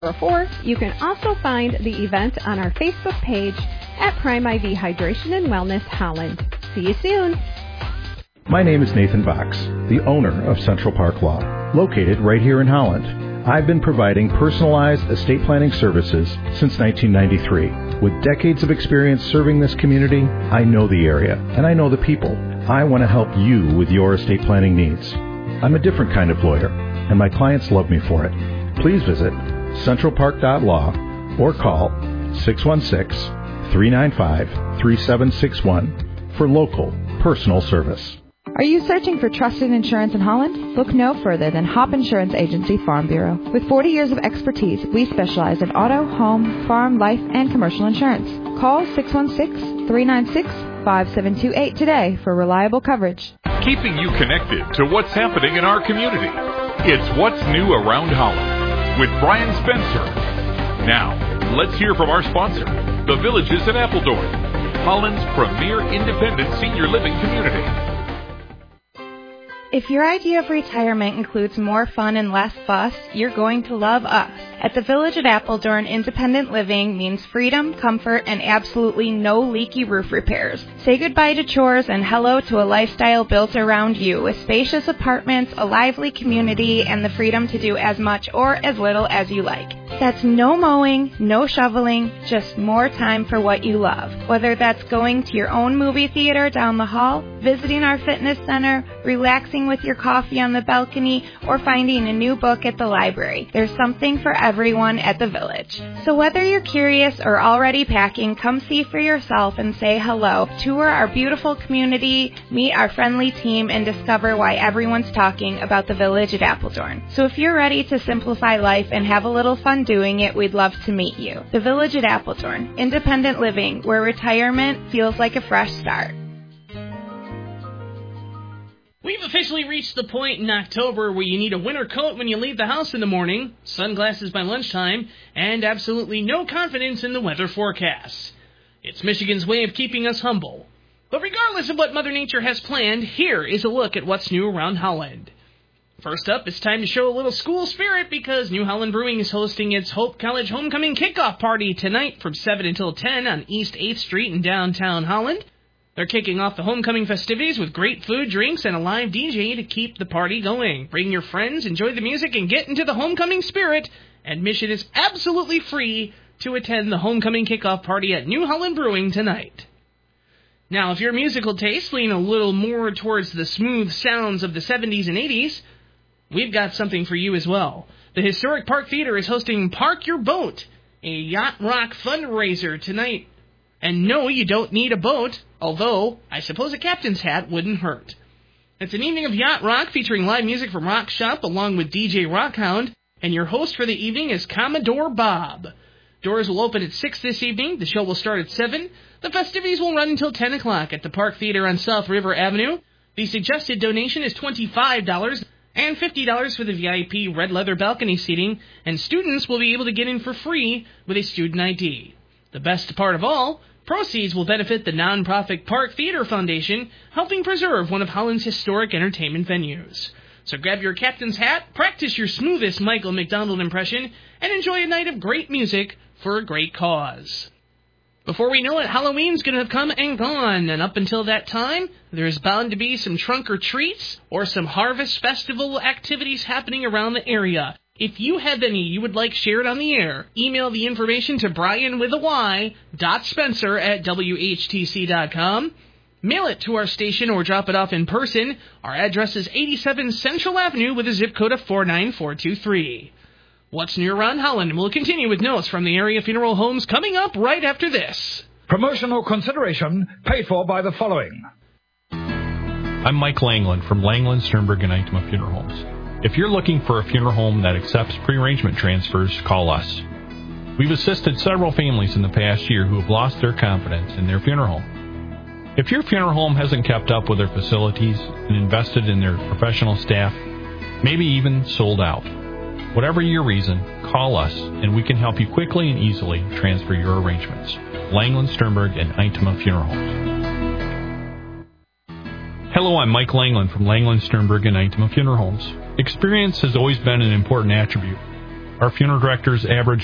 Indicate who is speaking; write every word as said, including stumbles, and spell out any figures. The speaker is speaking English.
Speaker 1: Four. You can also find the event on our Facebook page at Prime I V Hydration and Wellness Holland. See you soon.
Speaker 2: My name is Nathan Box, the owner of Central Park Law, located right here in Holland. I've been providing personalized estate planning services since nineteen ninety-three. With decades of experience serving this community, I know the area and I know the people. I want to help you with your estate planning needs. I'm a different kind of lawyer, and my clients love me for it. Please visit central park dot law or call six one six, three nine five, three seven six one for local personal service.
Speaker 3: Are you searching for trusted insurance in Holland? Look no further than Hop Insurance Agency Farm Bureau. With forty years of expertise, we specialize in auto, home, farm, life, and commercial insurance. Call six one six, three nine six, five seven two eight today for reliable coverage.
Speaker 4: Keeping you connected to what's happening in our community. It's What's New Around Holland with Brian Spencer. Now, let's hear from our sponsor, The Villages at Appledorn, Holland's premier independent senior living community.
Speaker 5: If your idea of retirement includes more fun and less fuss, you're going to love us. At the Village at Appledorn, independent living means freedom, comfort, and absolutely no leaky roof repairs. Say goodbye to chores and hello to a lifestyle built around you with spacious apartments, a lively community, and the freedom to do as much or as little as you like. That's no mowing, no shoveling, just more time for what you love. Whether that's going to your own movie theater down the hall, visiting our fitness center, relaxing with your coffee on the balcony, or finding a new book at the library, there's something for everyone at the Village. So whether you're curious or already packing, come see for yourself and say hello. Tour our beautiful community, meet our friendly team, and discover why everyone's talking about the Village at Appledorn. So if you're ready to simplify life and have a little fun doing it, we'd love to meet you. The Village at Appledorn, independent living, where retirement feels like a fresh start.
Speaker 6: We've officially reached the point in October where you need a winter coat when you leave the house in the morning, sunglasses by lunchtime, and absolutely no confidence in the weather forecasts. It's Michigan's way of keeping us humble. But regardless of what Mother Nature has planned, here is a look at what's new around Holland. First up, it's time to show a little school spirit because New Holland Brewing is hosting its Hope College Homecoming Kickoff Party tonight from seven until ten on East eighth Street in downtown Holland. They're kicking off the homecoming festivities with great food, drinks, and a live D J to keep the party going. Bring your friends, enjoy the music, and get into the homecoming spirit. Admission is absolutely free to attend the homecoming kickoff party at New Holland Brewing tonight. Now, if your musical tastes lean a little more towards the smooth sounds of the seventies and eighties, we've got something for you as well. The Historic Park Theater is hosting Park Your Boat, a yacht rock fundraiser tonight. And no, you don't need a boat, although I suppose a captain's hat wouldn't hurt. It's an evening of yacht rock featuring live music from Rock Shop along with D J Rockhound, and your host for the evening is Commodore Bob. Doors will open at six this evening, the show will start at seven, the festivities will run until ten o'clock at the Park Theater on South River Avenue. The suggested donation is twenty-five dollars and fifty dollars for the V I P red leather balcony seating, and students will be able to get in for free with a student I D. The best part of all, proceeds will benefit the nonprofit Park Theater Foundation, helping preserve one of Holland's historic entertainment venues. So grab your captain's hat, practice your smoothest Michael McDonald impression, and enjoy a night of great music for a great cause. Before we know it, Halloween's going to have come and gone, and up until that time, there's bound to be some trunk or treats or some harvest festival activities happening around the area. If you have any you would like shared on the air, email the information to Brian with a Y, dot Spencer at W H T C dot com. Mail it to our station or drop it off in person. Our address is eighty-seven Central Avenue with a zip code of four nine four two three. What's new around Holland? We'll continue with notes from the area funeral homes coming up right after this.
Speaker 7: Promotional consideration paid for by the following.
Speaker 8: I'm Mike Langland from Langland, Sternberg, and Eichmann Funeral Homes. If you're looking for a funeral home that accepts pre-arrangement transfers, call us. We've assisted several families in the past year who have lost their confidence in their funeral home. If your funeral home hasn't kept up with their facilities and invested in their professional staff, maybe even sold out, whatever your reason, call us and we can help you quickly and easily transfer your arrangements. Langland, Sternberg, and Eichmann Funeral Homes. Hello, I'm Mike Langland from Langland, Sternberg, and Eichmann Funeral Homes. Experience has always been an important attribute. Our funeral directors average